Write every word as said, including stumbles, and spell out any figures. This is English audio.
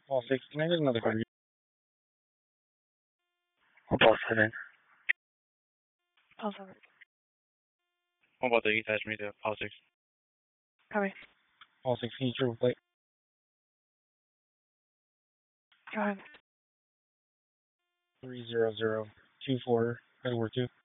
All six, can I get another code? Mobile seven. Pulse over. Mobile three, attach me to Pulse six. Copy. All six, can you triple plate? Go ahead. Three zero zero two four, Edward two.